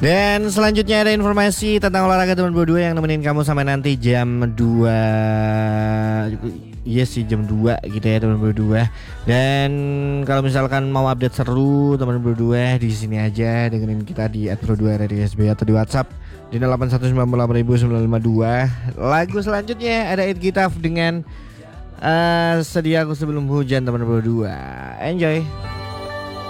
Dan selanjutnya ada informasi tentang olahraga teman berdua yang nemenin kamu sampai nanti jam 2. Iya sih jam 2 gitu ya teman berdua. Dan kalau misalkan mau update seru teman berdua di sini aja dengerin kita di @pro2radio.sb atau di WhatsApp di 8198952. Lagu selanjutnya ada It Gitaf dengan Sedia Aku Sebelum Hujan teman berdua. Enjoy.